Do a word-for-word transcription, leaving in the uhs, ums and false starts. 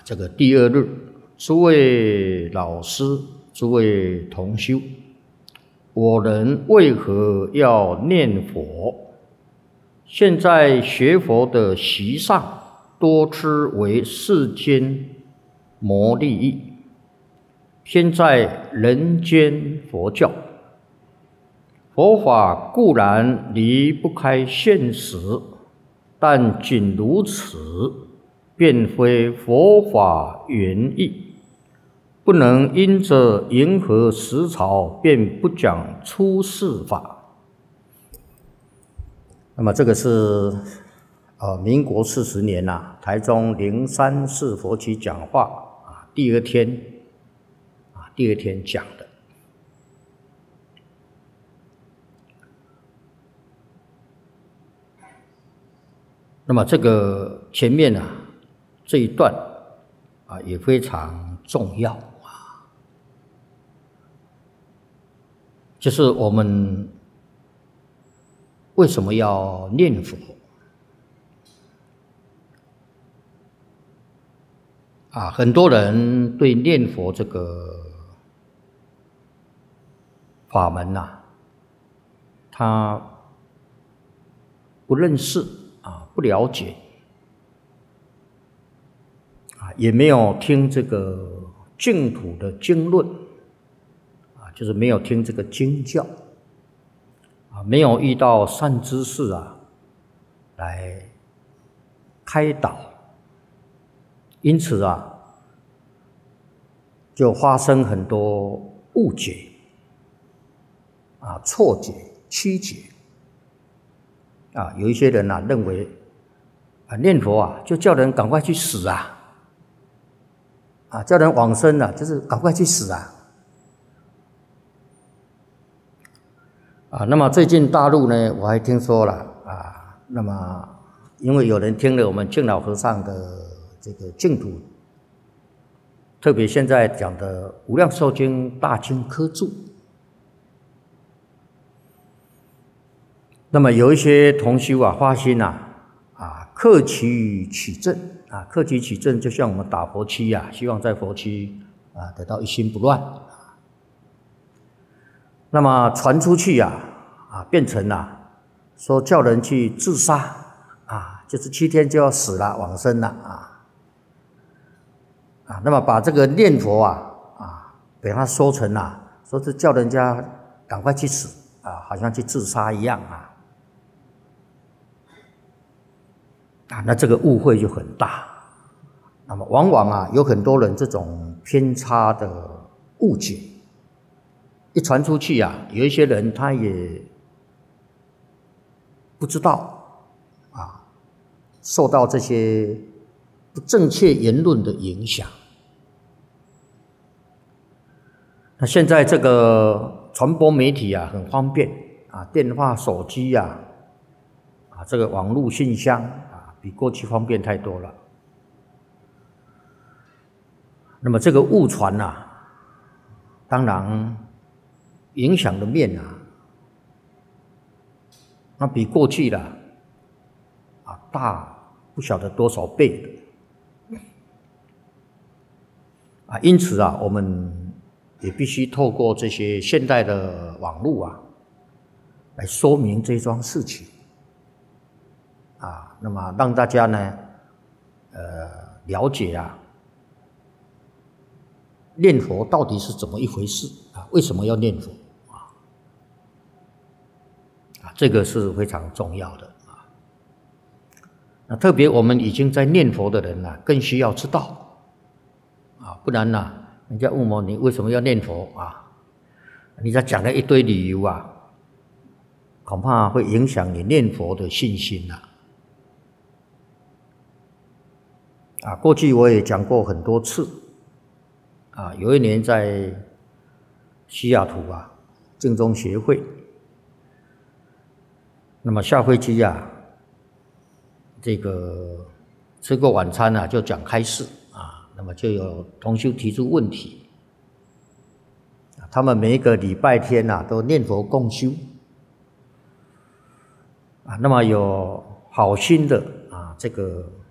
这个第二日，诸位老师、诸位同修，我人为何要念佛？现在学佛的习上，多知为世间谋利益，偏在人间佛教。佛法固然离不开现实，但仅如此，便非佛法原意，不能因着迎合时潮，便不讲出世法。那么这个是呃民国四十年呐、啊，台中灵山寺佛期讲话啊，第二天啊，第二天讲的。那么这个前面啊这一段啊也非常重要啊，就是我们为什么要念佛啊？很多人对念佛这个法门呐、啊，他不认识啊，不了解啊，也没有听这个净土的经论啊，就是没有听这个经教啊，没有遇到善知识啊来开导，因此啊，就发生很多误解啊、错解、曲解啊。有一些人啊认为啊念佛啊就叫人赶快去死啊，啊叫人往生啊，就是赶快去死啊。啊，那么最近大陆呢，我还听说了啊，那么因为有人听了我们净老和尚的这个净土，特别现在讲的《无量寿经》大经科注，那么有一些同修啊发心啊啊克期取证啊，克期取证就像我们打佛七啊，希望在佛七啊得到一心不乱。那么传出去呀、啊，啊，变成啊，说叫人去自杀啊，就是七天就要死了，往生了啊，啊，那么把这个念佛啊，啊，给他说成啊，说是叫人家赶快去死啊，好像去自杀一样啊，啊，那这个误会就很大。那么往往啊，有很多人这种偏差的误解。一传出去啊，有一些人他也不知道啊，受到这些不正确言论的影响。那现在这个传播媒体啊很方便啊，电话、手机啊，啊这个网络信箱啊，比过去方便太多了。那么这个误传啊，当然影响的面啊，那比过去的啊大不晓得多少倍的啊，因此啊，我们也必须透过这些现代的网络啊，来说明这桩事情啊，那么让大家呢，呃，了解啊，念佛到底是怎么一回事啊？为什么要念佛？这个是非常重要的啊！那特别我们已经在念佛的人呢、啊，更需要知道啊，不然呢、啊，人家问我你为什么要念佛啊？你再讲了一堆理由啊，恐怕会影响你念佛的信心呐、啊。啊，过去我也讲过很多次啊，有一年在西雅图啊，净宗协会。那么下飞机啊，这个吃过晚餐啊，就讲开示啊，那么就有同修提出问题，他们每一个礼拜天啊都念佛共修啊，那么有好心的啊这个